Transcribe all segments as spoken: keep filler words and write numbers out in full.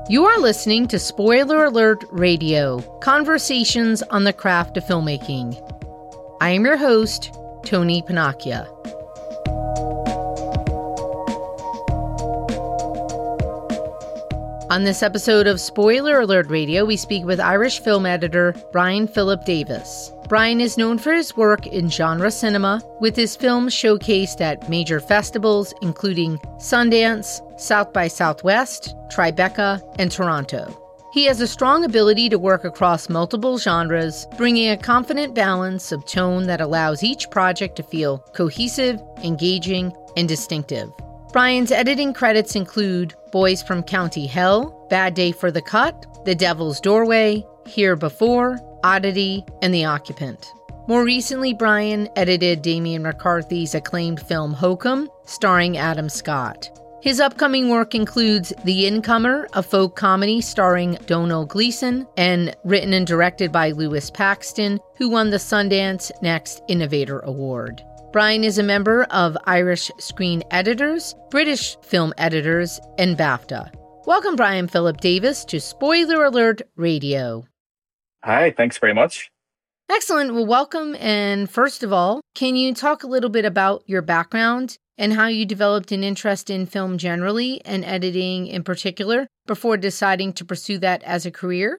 You are listening to Spoiler Alert Radio, conversations on the craft of filmmaking. I am your host, Tony Panacchia. On this episode of Spoiler Alert Radio, we speak with Irish film editor Brian Philip Davis. Brian is known for his work in genre cinema, with his films showcased at major festivals including Sundance, South by Southwest, Tribeca, and Toronto. He has a strong ability to work across multiple genres, bringing a confident balance of tone that allows each project to feel cohesive, engaging, and distinctive. Brian's editing credits include Boys from County Hell, Bad Day for the Cut, The Devil's Doorway, Here Before, Oddity, and The Occupant. More recently, Brian edited Damian McCarthy's acclaimed film Hokum, starring Adam Scott. His upcoming work includes The Incomer, a folk comedy starring Domhnall Gleeson and written and directed by Lewis Paxton, who won the Sundance Next Innovator Award. Brian is a member of Irish Screen Editors, British Film Editors, and BAFTA. Welcome, Brian Philip Davis, to Spoiler Alert Radio. Hi, thanks very much. Excellent. Well, welcome. And first of all, can you talk a little bit about your background and how you developed an interest in film generally and editing in particular before deciding to pursue that as a career?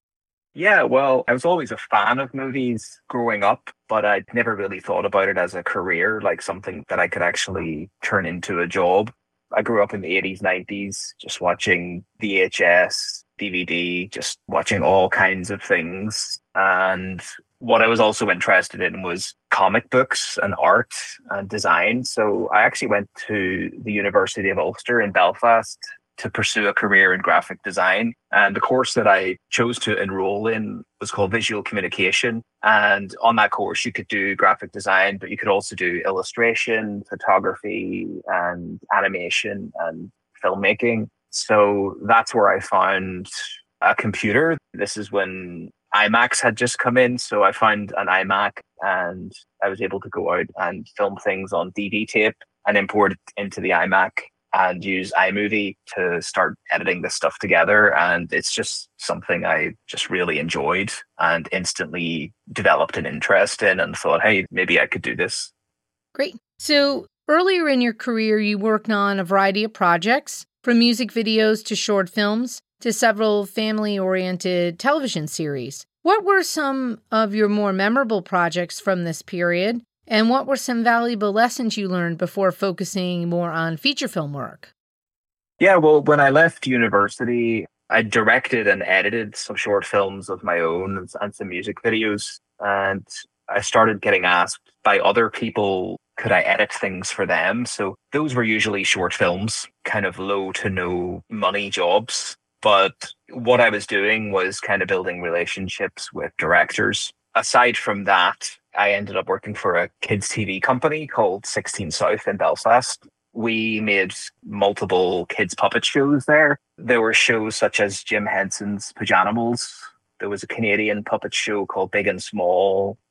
Yeah, well, I was always a fan of movies growing up, but I'd never really thought about it as a career, like something that I could actually turn into a job. I grew up in the eighties, nineties, just watching V H S, D V D, just watching all kinds of things. And what I was also interested in was comic books and art and design. So I actually went to the University of Ulster in Belfast to pursue a career in graphic design. And the course that I chose to enroll in was called Visual Communication. And on that course, you could do graphic design, but you could also do illustration, photography, and animation and filmmaking. So that's where I found a computer. This is when IMAX had just come in. So I found an iMac and I was able to go out and film things on D V tape and import it into the iMac and use iMovie to start editing this stuff together. And it's just something I just really enjoyed and instantly developed an interest in and thought, hey, maybe I could do this. Great. So earlier in your career, you worked on a variety of projects, from music videos to short films to several family-oriented television series. What were some of your more memorable projects from this period? And what were some valuable lessons you learned before focusing more on feature film work? Yeah, well, when I left university, I directed and edited some short films of my own and, and some music videos. And I started getting asked by other people, could I edit things for them? So those were usually short films, kind of low to no money jobs. But what I was doing was kind of building relationships with directors. Aside from that, I ended up working for a kids' T V company called sixteen South in Belfast. We made multiple kids' puppet shows there. There were shows such as Jim Henson's Pajanimals. There was a Canadian puppet show called Big and Small.